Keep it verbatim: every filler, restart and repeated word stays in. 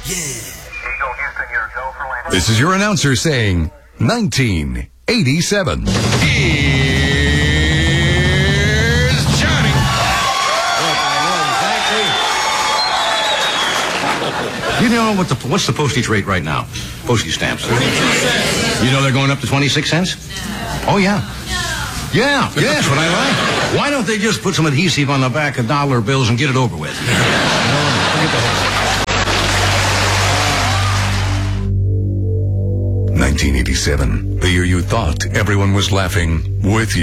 Eagle Houston, you're go for landing. This is your announcer saying nineteen eighty-seven. Here's Johnny. You know what the what's the postage rate right now? Postage stamps. You know they're going up to twenty-six cents? Oh, yeah. Yeah, yeah, that's what I like. Why don't they just put some adhesive on the back of dollar bills and get it over with? nineteen eighty-seven, the year you thought everyone was laughing with you.